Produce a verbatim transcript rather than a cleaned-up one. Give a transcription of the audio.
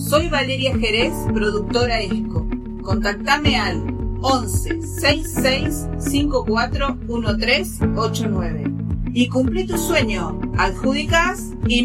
Soy Valeria Jerez, productora ESCO. Contactame al once sesenta y seis cincuenta y cuatro trece ochenta y nueve y cumplí tu sueño. Adjudicás y